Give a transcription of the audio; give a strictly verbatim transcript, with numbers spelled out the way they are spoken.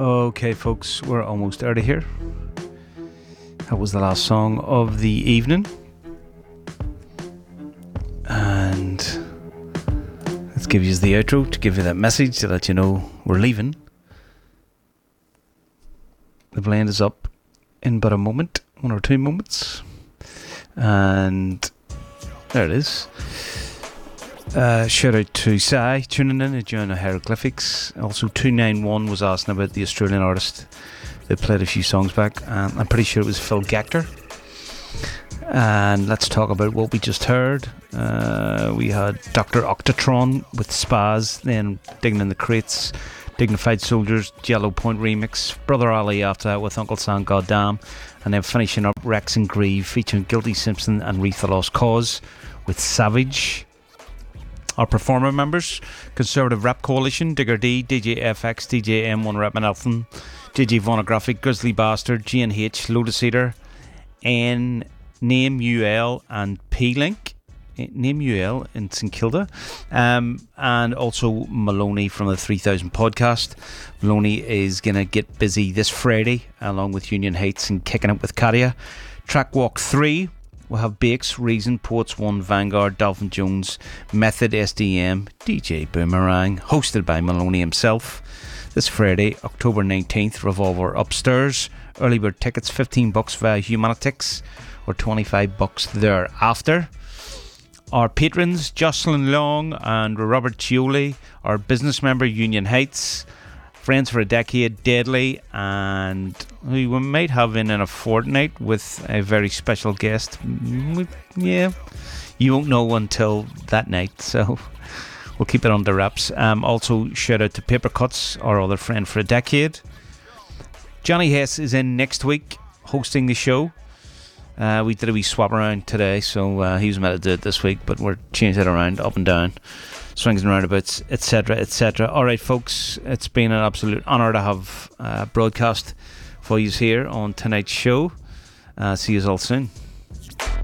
Okay, folks, we're almost out of here. That was the last song of the evening. And let's give you the outro to give you that message to let you know we're leaving. The blend is up in but a moment, one or two moments. And there it is. Uh, shout out to Sai tuning in and joining the Hieroglyphics. Also, two ninety-one was asking about the Australian artist that played a few songs back. Um, I'm pretty sure it was Phil Gector. And let's talk about what we just heard. Uh, we had Doctor Octatron with Spaz, then Digging in the Crates, Dignified Soldiers, Yellow Point remix, Brother Ali after that with Uncle Sam Goddamn, and then finishing up Rex and Grieve featuring Guilty Simpson and Wreath the Lost Cause with Savage. Our performer members: Conservative Rap Coalition, Digger D, D J F X, D J M one Rap Elton, J J Vonographic, Grizzly Bastard, G N H, Lotus Eater, N, Name U L, and P-Link. Name U L in St Kilda, um, and also Maloney from the three thousand podcast. Maloney is going to get busy this Friday along with Union Heights and Kicking It with Katia. Track Walk three, we'll have Bakes, Reason, Poets one, Vanguard, Dolphin Jones, Method, S D M, D J Boomerang, hosted by Maloney himself. This Friday, October nineteenth, Revolver Upstairs. Early bird tickets fifteen bucks via Humanitix or twenty-five bucks thereafter. Our patrons, Jocelyn Long and Robert Chioli, our business member, Union Heights, Friends for a Decade, Deadly, and we might have in in a fortnight with a very special guest. Yeah, you won't know until that night, so we'll keep it under wraps. Um, also, shout out to Paper Cuts, our other Friend for a Decade. Johnny Hess is in next week hosting the show. Uh, we did a wee swap around today, so uh, he was meant to do it this week, but we're changing it around, up and down, swings and roundabouts, et cetera, et cetera. All right, folks, it's been an absolute honour to have uh, broadcast for you here on tonight's show. Uh, see you all soon.